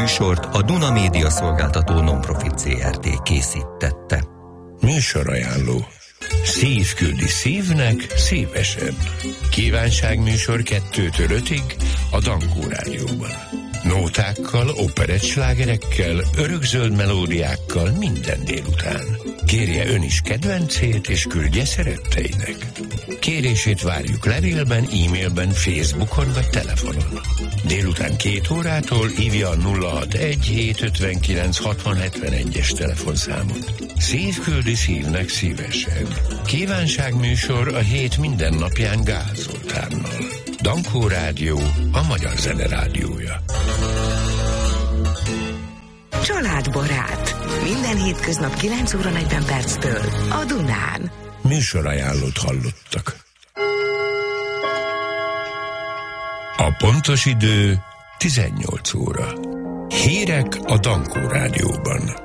műsort a Duna Média Szolgáltató non-profit Zrt. készítette. Műsorajánló. Szív küldi szívnek szívesen. Kívánságműsor 2-től 5-ig a Dankó Rádióban. Nótákkal, operettslágerekkel, örökzöld melódiákkal minden délután. Kérje ön is kedvencét, és küldje szeretteinek. Kérését várjuk levélben, e-mailben, Facebookon vagy telefonon. Délután 2 órától hívja a 061-759-6071-es telefonszámot. Szív küldi szívnek szívesen. Kívánságműsor a hét minden napján Gál Zoltánnal. Dankó Rádió, a magyar zene rádiója. Családbarát. Minden hétköznap 9 óra 40 perctől a Dunán. Műsorajánlót hallottak. A pontos idő 18 óra. Hírek a Dankó Rádióban.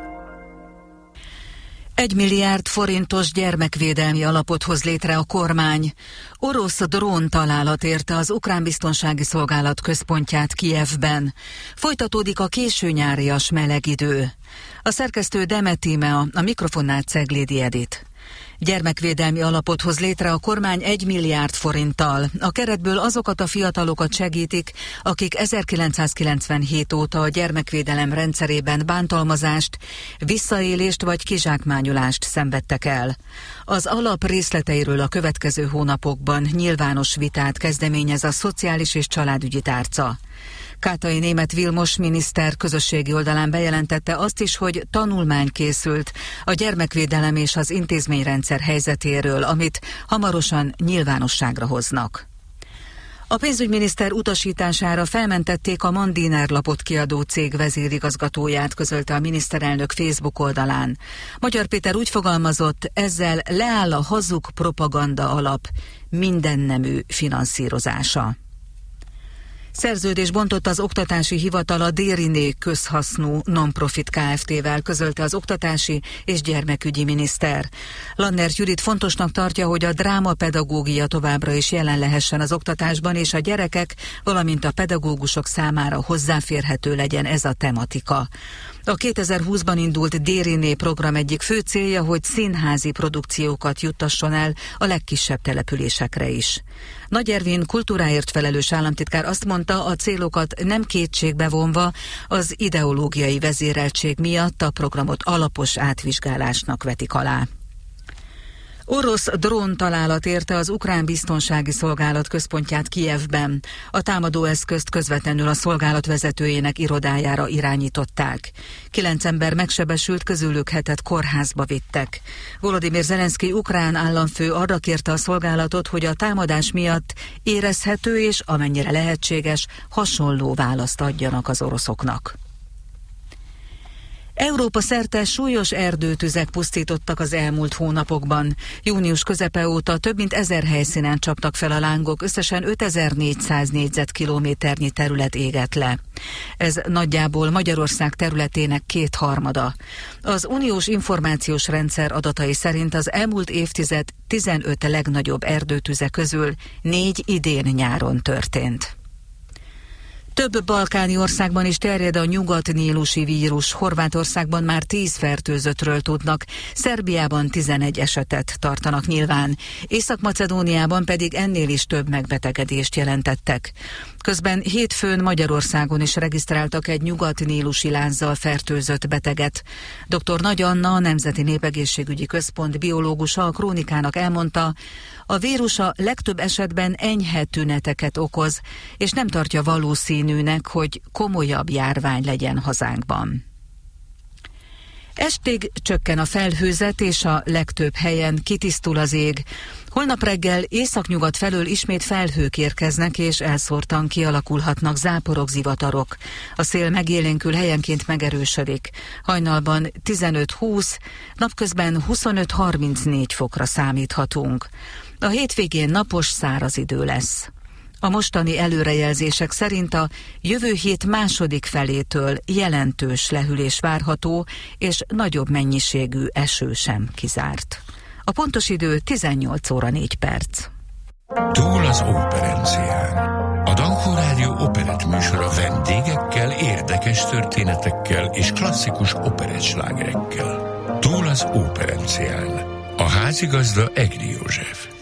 1 milliárd forintos gyermekvédelmi alapot hoz létre a kormány. Orosz dróntalálat érte az Ukrán Biztonsági Szolgálat központját Kijevben. Folytatódik a későnyárias meleg idő. A szerkesztő Demet Tímea, a mikrofonnál Ceglédi Edit. Gyermekvédelmi alapot hoz létre a kormány 1 milliárd forinttal. A keretből azokat a fiatalokat segítik, akik 1997 óta a gyermekvédelem rendszerében bántalmazást, visszaélést vagy kizsákmányolást szenvedtek el. Az alap részleteiről a következő hónapokban nyilvános vitát kezdeményez a Szociális és Családügyi Tárca. Kátai Németh Vilmos miniszter közösségi oldalán bejelentette azt is, hogy tanulmány készült a gyermekvédelem és az intézményrendszer helyzetéről, amit hamarosan nyilvánosságra hoznak. A pénzügyminiszter utasítására felmentették a Mandiner lapot kiadó cég vezérigazgatóját, közölte a miniszterelnök Facebook oldalán. Magyar Péter úgy fogalmazott, ezzel leáll a hazug propaganda alap mindennemű finanszírozása. Szerződés bontott az Oktatási Hivatal a Dériné közhasznú non-profit Kft-vel, közölte az oktatási és gyermekügyi miniszter. Lannert Judit fontosnak tartja, hogy a drámapedagógia továbbra is jelen lehessen az oktatásban, és a gyerekek, valamint a pedagógusok számára hozzáférhető legyen ez a tematika. A 2020-ban indult Dériné program egyik fő célja, hogy színházi produkciókat juttasson el a legkisebb településekre is. Nagy Ervin kultúráért felelős államtitkár azt mondta, a célokat nem kétségbe vonva az ideológiai vezéreltség miatt a programot alapos átvizsgálásnak vetik alá. Orosz dróntalálat érte az Ukrán Biztonsági Szolgálat központját Kijevben. A támadóeszközt közvetlenül a szolgálat vezetőjének irodájára irányították. 9 ember megsebesült, közülük 7-et kórházba vittek. Volodymyr Zelenszkij ukrán államfő arra kérte a szolgálatot, hogy a támadás miatt érezhető és amennyire lehetséges hasonló választ adjanak az oroszoknak. Európa szerte súlyos erdőtüzek pusztítottak az elmúlt hónapokban. Június közepe óta több mint 1000 helyszínen csaptak fel a lángok, összesen 5400 négyzetkilométernyi terület égett le. Ez nagyjából Magyarország területének 2/3. Az uniós információs rendszer adatai szerint az elmúlt évtized 15 legnagyobb erdőtüze közül 4 idén nyáron történt. Több balkáni országban is terjed a nyugat-nílusi vírus. Horvátországban már 10 fertőzöttről tudnak, Szerbiában 11 esetet tartanak nyilván, Észak-Macedóniában pedig ennél is több megbetegedést jelentettek. Közben hétfőn Magyarországon is regisztráltak egy nyugat-nílusi lázzal fertőzött beteget. Dr. Nagy Anna, a Nemzeti Népegészségügyi Központ biológusa a Krónikának elmondta, a vírus a legtöbb esetben enyhe tüneteket okoz, és nem tartja valószínűnek, hogy komolyabb járvány legyen hazánkban. Estig csökken a felhőzet, és a legtöbb helyen kitisztul az ég. Holnap reggel északnyugat felől ismét felhők érkeznek, és elszórtan kialakulhatnak záporok, zivatarok. A szél megélénkül, helyenként megerősödik. Hajnalban 15-20, napközben 25-34 fokra számíthatunk. A hétvégén napos, száraz idő lesz. A mostani előrejelzések szerint a jövő hét második felétől jelentős lehűlés várható, és nagyobb mennyiségű eső sem kizárt. A pontos idő 18 óra 4 perc. Túl az óperencián. A Dankó Rádió operett műsora vendégekkel, érdekes történetekkel és klasszikus operettslágerekkel. Túl az óperencián. A házigazda Egri József.